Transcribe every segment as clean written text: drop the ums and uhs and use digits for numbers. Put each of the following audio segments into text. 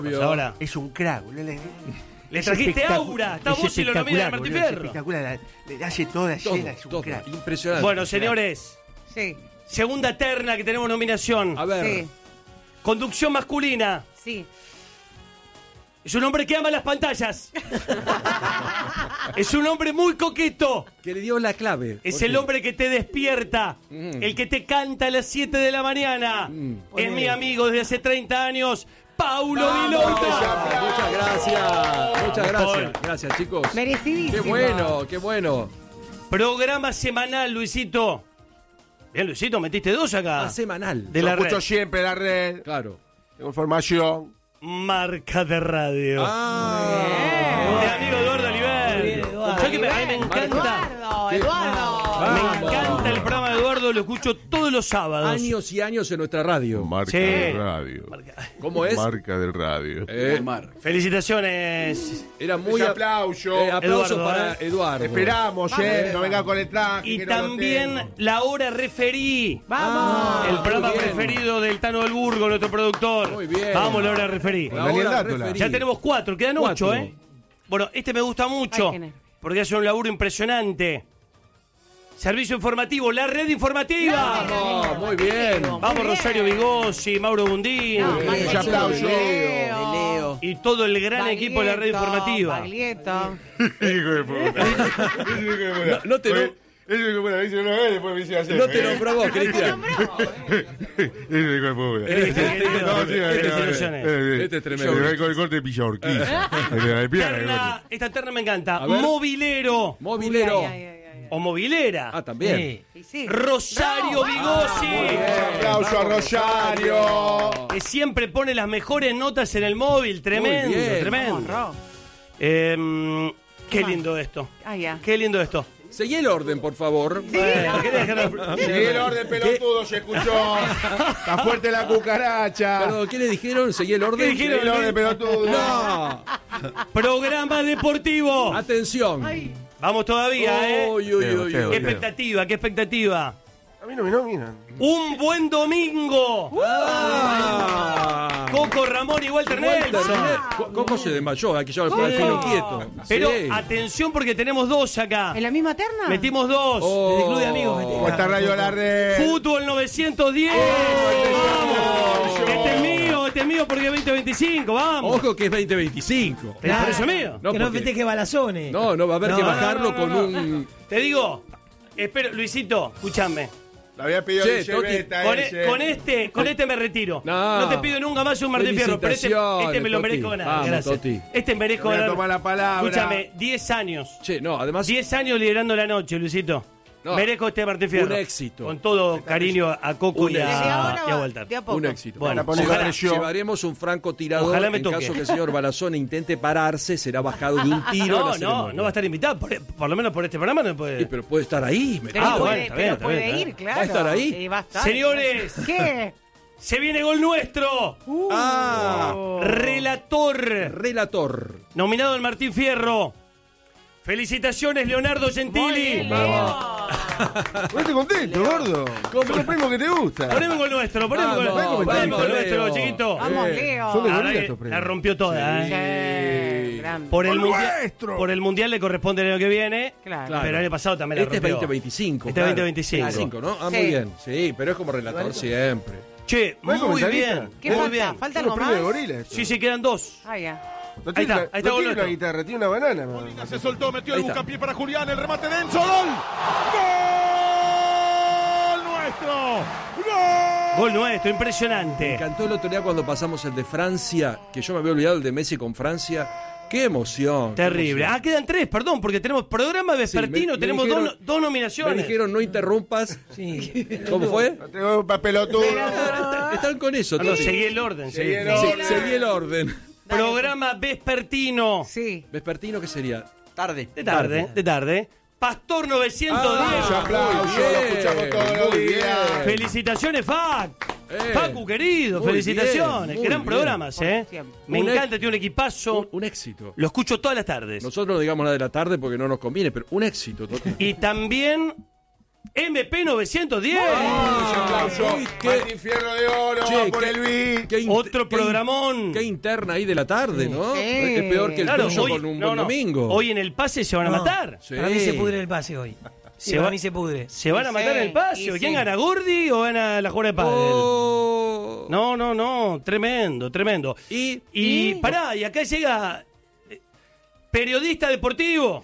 Ahora. Es un crack. Le trajiste aura. Está vos y lo nomina de Martín Fierro. Espectacular. Le hace toda escena. Es un crack. Impresionante. Bueno, señores. Sí. Segunda terna que tenemos nominación. A ver. Sí. Conducción masculina. Sí. Es un hombre que ama las pantallas. Es un hombre muy coqueto. Que le dio la clave. Es el hombre que te despierta. El que te canta a las 7 de la mañana. Es mi amigo desde hace 30 años. Paulo Vilota. Muchas gracias. Muchas gracias. Gracias, chicos. Merecidísimo. Qué bueno, qué bueno. Programa semanal, Luisito. Bien, Luisito, metiste 2 acá. Semanal. De la Lo escucho red. siempre la red. Claro. Tengo información. Marca de radio. Ah. De amigo Eduardo Oliver. ¿Sabes que a mí me encanta? Eduardo. Me encanta el programa de Eduardo, lo escucho todos los sábados. Años y años en nuestra radio. Marca Sí. del radio. ¿Cómo es? Marca del radio. Felicitaciones. Era muy Ese aplauso. aplauso Eduardo, para Eduardo. Te esperamos, no venga con el traje. Y que no lo también tengo. la hora referí. ¡Vamos! El programa muy bien. preferido del Tano del Burgo, nuestro productor. Muy bien. Vamos, la hora referí. La Daniel hora Dátola. referí. Ya tenemos 4, quedan 8, 4. ¿eh? Bueno, este me gusta mucho, Ay, qué nervio. porque hace un laburo impresionante. Servicio informativo, la red informativa. Vamos, muy bien. Vamos, Rosario Vigossi, Mauro Bundín. Ese aplauso. Leo. Y todo el gran equipo de la red informativa. Baglietto. Hijo de puta. No te Eso es que bueno, dice una vez, después me dice hacer. No te nombró vos, Cristian. Eso es hijo de puta. Este es tremendo. Con el corte de Pilla Urquiza. El piano. Esta terna me encanta. A ver. Movilero Movilero. o movilera. Ah, también. Sí, sí. Rosario Vigossi. Aplauso a Rosario. Que siempre pone las mejores notas en el móvil. Tremendo, Muy bien. tremendo. Qué lindo esto. Ah, ya. Qué lindo esto. Seguí el orden, por favor. Bueno, ¿querés dejar- Seguí el orden, pelotudo, se escuchó. Está fuerte la cucaracha. Perdón, ¿qué le dijeron? ¿Seguí el orden? ¿Qué dijeron? Seguí el orden, pelotudo. No. Programa deportivo. Atención. Vamos todavía, Uy, uy, uy, Qué uy. expectativa, qué expectativa. A mí no me nominan. Un buen domingo. Ah. Coco Ramón y Walter Nelson. Coco se desmayó, aquí ya el fino quieto. Pero Sí. atención porque tenemos 2 acá. ¿En la misma terna? Metimos 2. Oh. Desde el Club de Amigos. ¿Cómo está Radio La Red? Fútbol 910. Vamos. Este es mío porque es 2025. Vamos. Ojo que es 2025. ¿Pero por eso es mío? No, Que no porque- festeje Balazones. No, va a haber que bajarlo con un... Te digo, espero, Luisito, escúchame. Lo había pedido Che, Dice Toti, Beta Con este me retiro. No. No te pido nunca más un Martín Fierro, pero este me lo Felicitaciones, merezco Toti. ganar. Vamos, Gracias. Toti. Este merezco Voy a ganar. tomar la palabra. Escúchame, 10 años. Che, no, además... 10 años liderando la noche, Luisito. No. Merezco este Martín Fierro. Un éxito. Con todo cariño a Coco y Desde a ahora Walter. de a poco. Un éxito. Bueno, Van a poner ojalá. presión. Llevaremos un francotirador. Ojalá me en toque. caso que el señor Balazón intente pararse, será bajado de un tiro. en la No, ceremonia. no va a estar invitado. Por lo menos por este programa no puede. Sí, pero puede estar ahí. Pero Ah, puede, bueno, está bien, pero está puede bien, está ir, bien. claro. ¿Va a estar ahí? Sí, va a estar. Señores, ¿Qué? se viene gol nuestro. Relator. Relator. Nominado el Martín Fierro. Felicitaciones, Leonardo Gentili. Ponete contento, gordo. Son los primos que te gustan. Poneme gol nuestro, poneme gol Vamos, poneme gol vamos, nuestro, Leo. chiquito. Vamos, Son Leo. de La verdad gorila que estos premios. la rompió toda, Sí, grande. Por el, ¡Gol mundial, nuestro! por el mundial le corresponde el año que viene. Claro. Pero el año pasado también la Este es rompió. 2025. Este es 2025. 25, ¿no? Ah, Sí. muy bien. Sí, pero es como relator siempre. Che, ¿No hay muy comentarista? bien. ¿Qué muy falta? bien. ¿Falta Son los algo premios de más? gorila. esto. Sí, quedan 2. Ah, ya. No tiene Ahí está no gol tiene una nuestro. guitarra, tiene una banana. man. Se soltó, metió el Ahí está. buscapié para Julián, el remate de Enzo, gol. ¡Gol nuestro! ¡Gol! Gol nuestro, Me impresionante. encantó el otro día cuando pasamos el de Francia, que yo me había olvidado el de Messi con Francia. ¡Qué emoción! qué Terrible. emoción. Ah, quedan 3, perdón, porque tenemos programa vespertino, me tenemos dijeron- dos Me nominaciones. dijeron no interrumpas. Sí. ¿Cómo fue? No tengo un pelotudo. Están con eso. Ah, no, Toti. seguí el orden. Seguí el Sí, orden. seguí el orden. Programa vespertino. Sí. Vespertino, ¿qué sería? Tarde. De tarde. Pastor 910. Mucho aplauso, Muy lo bien, escuchamos todos los muy días. bien. Felicitaciones, Fac. Facu, querido, Muy felicitaciones. bien, muy Gran bien. programas, ¿eh? Siempre. Me Un encanta, tiene un equipazo. Un éxito. Lo escucho todas las tardes. Nosotros no digamos nada de la tarde porque no nos conviene, pero un éxito, Toti. Y también MP 910. Aplauso. Uy, qué- Martín Fierro de Oro. Che, por qué- el B. Otro programón. Qué interna ahí de la tarde, ¿no? Sí. Es peor que el Claro, tuyo hoy, con un no, buen no. domingo. Hoy en el pase se van a matar. Sí. Para mí se pudre el pase hoy. Se Para va- mí se pudre. Se van a matar en el pase. y ¿Quién sí. gana, Gordi o gana la jugada de pádel? Oh. No, tremendo. Y Pará, y acá llega periodista deportivo.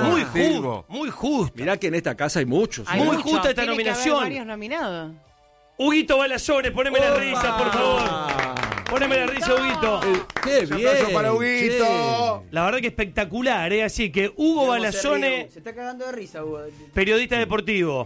Muy justo. mirá que en esta casa hay muchos. Hay Muy mucho. justa esta Tiene que haber nominación. varios nominados. Huguito Balazones, poneme la Opa. risa, por favor. Poneme la risa, Huguito. ¡Qué Un bien! aplauso para Huguito. La verdad que espectacular, ¿eh? Así que Hugo Balazones, Se está cagando de risa, Hugo. periodista deportivo.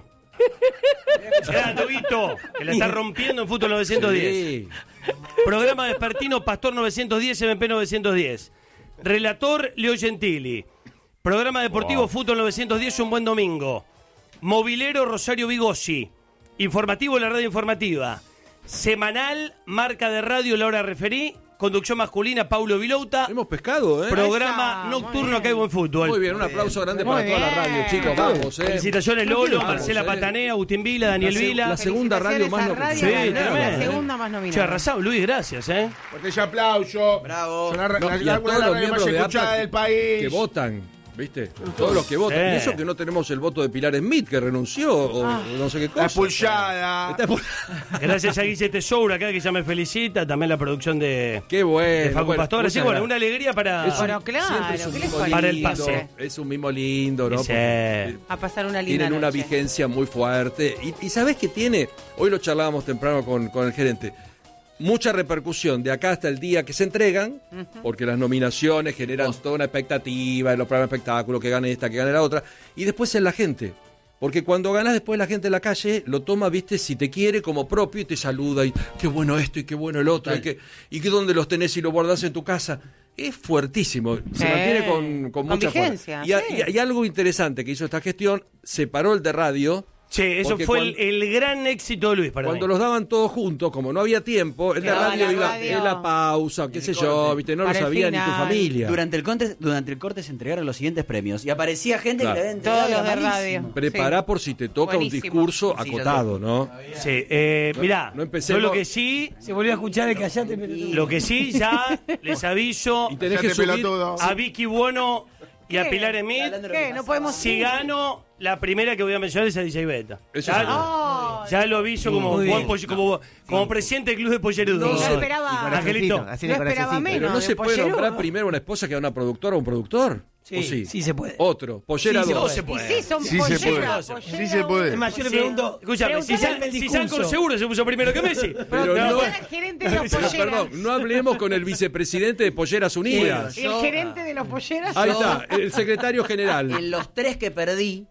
Grande, Huguito, que la está rompiendo en Fútbol 910. Sí. Programa vespertino Pastor 910, MP 910. Relator Leo Gentili. Programa deportivo Fútbol 910, un buen domingo. Movilero Rosario Vigosi. Informativo La Radio Informativa. Semanal, marca de radio, la hora referí. Conducción masculina, Paulo Vilouta. Hemos pescado, ¿eh? Programa Esa, nocturno muy acá hay buen fútbol. Muy bien, un aplauso grande Muy para toda la radio, bien. chicos. Vamos, ¿eh? Felicitaciones Lolo, Vamos, Marcela Patanea, Agustín Vila, Daniel La Vila. segunda radio más Felicitaciones Sí, a Radio tremendo. Nacional, la segunda más Che, nominada. arrasado, Luis, gracias, ¿eh? Fuerte aplauso. Bravo. Son la, No, la, y la, a todos la los radio más miembros de escuchada APTA del país. que votan, ¿viste? Todos los que votan. Sí. Y eso que no tenemos el voto de Pilar Smith, que renunció, o no sé qué cosa. La expulsada. Está expul- Gracias a Guille Tesoura acá que ya me felicita, también la producción de Qué bueno. Facu bueno, Pastor. Así muchas bueno, gracias. una alegría para... Es un- Bueno, claro, siempre es un ¿qué les mimo parece? Para el lindo, pase. Es un mimo lindo, ¿no? Sí. Porque A pasar una linda tienen una noche. vigencia muy fuerte. Y ¿sabés qué tiene? Hoy lo charlábamos temprano con el gerente. Mucha repercusión de acá hasta el día que se entregan, porque las nominaciones generan toda una expectativa en los programas de espectáculo, que gane esta, que gane la otra, y después en la gente. Porque cuando ganás después la gente en la calle lo toma, viste, si te quiere como propio y te saluda y qué bueno esto y qué bueno el otro y que dónde los tenés y lo guardás en tu casa. Es fuertísimo, se Sí. mantiene con Con mucha vigencia, fuerza. sí. Y algo interesante que hizo esta gestión, separó el de radio. Che, eso Porque fue cuando- el gran éxito de Luis para Cuando mí. los daban todos juntos, como no había tiempo, el de Quedaba radio la iba radio. en la pausa, qué sé yo, viste, no lo Para el sabía ni tu final. familia. Durante el corte se entregaron los siguientes premios. Y aparecía gente Claro. que le había entregado Todos los de malísimo. radio. Prepará Sí. por si te toca Buenísimo. un discurso Sí, ya acotado, ¿no? Sí, mirá, no empecemos- yo lo que sí, Se volvió a escuchar el callate, pero lo que sí ya les aviso Y tenés Ya que te peló subir. todo. a Vicky Bueno y a ¿Qué? Pilar Smith. ¿Qué? No podemos Si gano, la primera que voy a mencionar es a DJ Beta. Eso Ya, sí. ya lo aviso como, Muy Juan bien. como presidente del Club de Pollerudos. No esperaba. Angelito. Así No de esperaba corazoncito. menos. Pero no de se puede Pollerudo. nombrar primero una esposa que a una productora o un productor. Sí, ¿O sí? sí se puede. Otro, pollera Sí, se 2. puede. se Y puede. sí, son Sí se polleras, puede. polleras. Sí se puede. Es más, yo le Sí. pregunto. Escúchame, si Preguntale el Sancor discurso. seguro se puso primero que Messi. Pero Pero no- era el gerente de los Pero, polleras. perdón, no hablemos con el vicepresidente de Polleras Unidas. El gerente de los polleras. Ahí está, el secretario general. En los tres que perdí.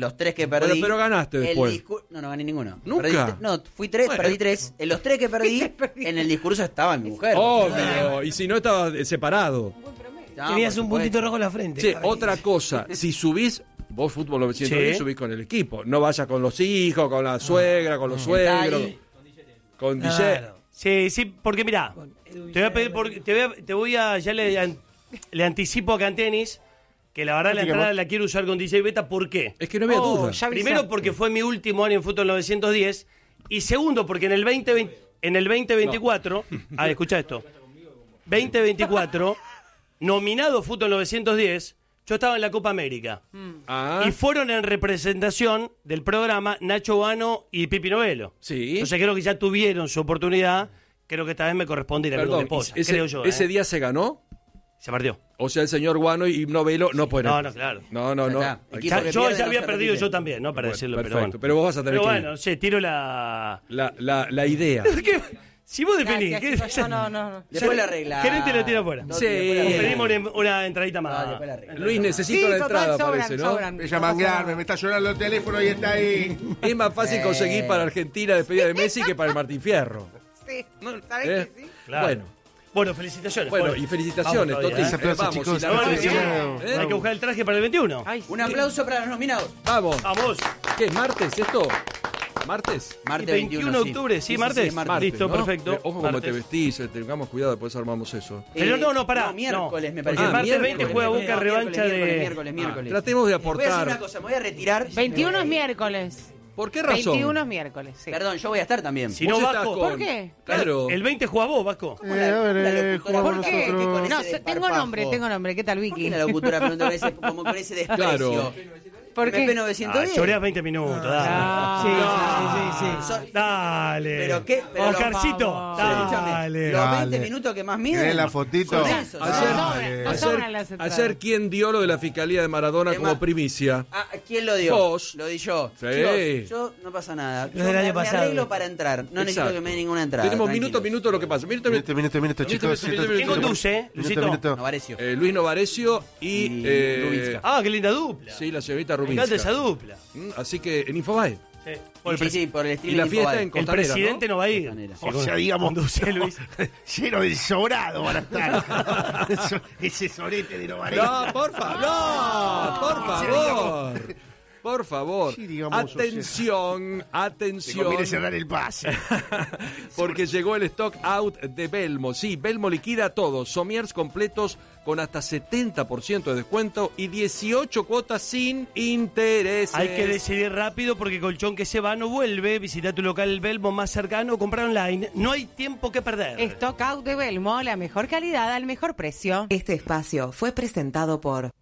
Pero ganaste el después. No gané ninguno. ¿Nunca? No, fui tres, Bueno. perdí tres. En los tres que perdí, en el discurso estaba mi mujer. Obvio, y si no estaba separado. No, Tenías por un puntito supuesto. rojo en la frente. Che, otra cosa, si subís, vos fútbol 910 Sí. subís con el equipo. No vayas con los hijos, con la suegra, con los suegros, ahí. con DJ. Claro. Sí, porque mirá, te voy a pedir, te voy a, ya le anticipo acá en tenis, que la verdad la entrada la quiero usar con DJ Beta, ¿por qué? Es que no había duda. ya avisaste. Primero porque fue mi último año en Fútbol 910, y segundo porque en el 2024, escucha esto, 2024, nominado Fútbol 910, yo estaba en la Copa América. Ah, Y fueron en representación del programa Nacho Vano y Pipi Novelo. sí. Entonces creo que ya tuvieron su oportunidad. Creo que esta vez me corresponde ir a ver Perdón, mi esposa. ese, Creo yo. ese día se ganó. Se partió. O sea, el señor Guano y Novelo no pueden. No, claro. No, no, Ya no. está. Hay Equipo que- que Yo pierde ya no había se perdido repite. yo también, ¿no? Para Bueno, decirlo, perfecto. pero bueno. Pero vos vas a tener Pero que ir. bueno, tiro la... la idea. ¿Qué? Si vos definís... Gracias, ¿qué? chicos, no. Después la arreglamos. Gerente lo tira afuera. Todo Sí. después la O arreglamos. pedimos una entradita más. después la arreglamos. Luis, necesito Sí, la total, entrada, sobran, parece, ¿no? sobran. Me llaman Garme, me está llorando el teléfono y está ahí. Es más fácil conseguir para Argentina despedida de Messi que para el Martín Fierro. Sí, ¿sabés ¿Eh? que sí? Claro. Bueno, Bueno, felicitaciones. bueno, Paul. y felicitaciones, Vamos Toti. todavía, Aplausos, Vamos, chicos. y la No, no, reflexión, Hay que buscar el traje para el 21. Ay, sí. Un aplauso para los nominados. Vamos. Vamos. ¿Qué es martes esto? ¿Martes? Martes 21 de octubre, ¿sí, martes? Listo, ¿no? perfecto. Ojo como Martes. te vestís, tengamos cuidado, después armamos eso. Pero no, pará. Miércoles, no. me Porque parece. el martes miércoles. 20 juega Boca revancha de... Miércoles. Tratemos de Voy a decir una aportar. cosa, me voy a retirar. 21 es miércoles. ¿Por qué razón? 21 es miércoles, sí. Perdón, yo voy a estar también. Si no, Vos estás Vasco. ¿Por qué? Claro. El 20 juega vos, Vasco. Eh, a ver, jugamos ¿Por qué? nosotros. No, tengo nombre. ¿Qué tal, ¿Por Vicky? qué la locutora pregunta con ese, como con ese desprecio? Claro. ¿Por qué? MP 910. Choreás 20 minutos, dale. Son- Dale. ¿Pero qué? Pero Oscarcito, Escúchame, dale. los 20 Dale. minutos que más ¿Querés miden. la fotito? son esos, Ayer, No sobran las entradas. ayer, ¿quién dio lo de la Fiscalía de Maradona como primicia? Ah, ¿quién lo dio? Vos. Lo di yo. Sí. Chicos, yo no pasa nada. Yo del año me pasado. arreglo para entrar. No necesito Exacto. que me den ninguna entrada. Tenemos tranquilos. minuto lo que pasa. Minuto, Minuto, chicos. ¿Quién conduce, Luisito? Novarecio. Luis Novarecio y Rubinska. Ah, qué linda dupla. sí, la señorita Me encanta esa Rubinska. dupla. Así que en Infobae. Sí. Sí, por el Y streaming la de fiesta Infobae. en El Costanera, presidente ¿no? no va a ir. Costanera. O sea, digamos, Conduce Luis. lleno de sobrado van a estar. Ese sorete de Novarecio. No, por favor. No, por favor. Por favor. Sí, digamos, Atención, Te atención. conviene cerrar el pase. Porque llegó el stock out de Belmo. Sí, Belmo liquida todo. Somiers completos con hasta 70% de descuento y 18 cuotas sin intereses. Hay que decidir rápido porque colchón que se va no vuelve. Visita tu local Belmo más cercano o comprar online. No hay tiempo que perder. Stock out de Belmo, la mejor calidad al mejor precio. Este espacio fue presentado por